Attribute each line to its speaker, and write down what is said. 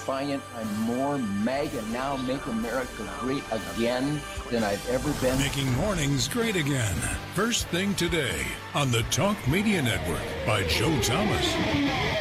Speaker 1: defiant. I'm more MAGA now, make America great again than I've ever been.
Speaker 2: Making mornings great again. First thing today on the Talk Media Network by Joe Thomas.